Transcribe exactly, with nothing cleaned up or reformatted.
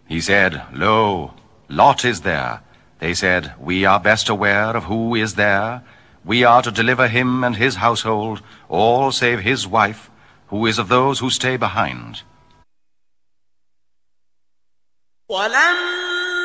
He said, Lo, Lot is there. They said, We are best aware of who is there. We are to deliver him and his household, all save his wife, who is of those who stay behind. وَلَمَّا